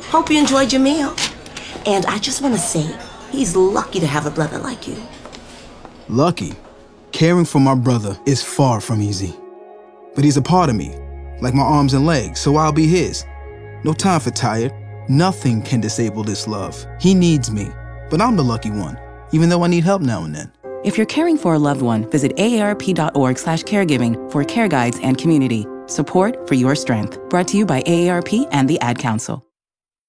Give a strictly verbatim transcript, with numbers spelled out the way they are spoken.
Hope you enjoyed your meal. And I just want to say, he's lucky to have a brother like you. Lucky? Caring for my brother is far from easy. But he's a part of me, like my arms and legs, so I'll be his. No time for tired. Nothing can disable this love. He needs me, but I'm the lucky one, even though I need help now and then. If you're caring for a loved one, visit aarp.org slash caregiving for care guides and community. Support for your strength. Brought to you by A A R P and the Ad Council.